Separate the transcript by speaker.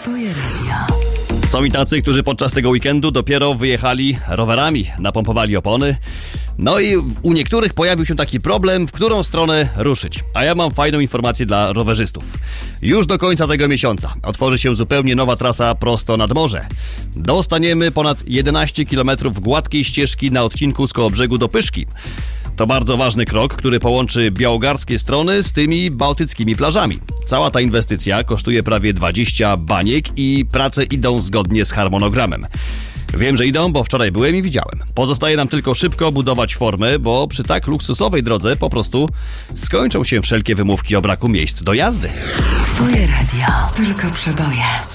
Speaker 1: Twoje radio.
Speaker 2: Są i tacy, którzy podczas tego weekendu dopiero wyjechali rowerami, napompowali opony. No i u niektórych pojawił się taki problem, w którą stronę ruszyć. A ja mam fajną informację dla rowerzystów. Już do końca tego miesiąca otworzy się zupełnie nowa trasa prosto nad morze. Dostaniemy ponad 11 km gładkiej ścieżki na odcinku z Kołobrzegu do Pyszki. To bardzo ważny krok, który połączy białogardzkie strony z tymi bałtyckimi plażami. Cała ta inwestycja kosztuje prawie 20 baniek i prace idą zgodnie z harmonogramem. Wiem, że idą, bo wczoraj byłem i widziałem. Pozostaje nam tylko szybko budować formę, bo przy tak luksusowej drodze po prostu skończą się wszelkie wymówki o braku miejsc do jazdy.
Speaker 1: Twoje radio. Tylko przeboje.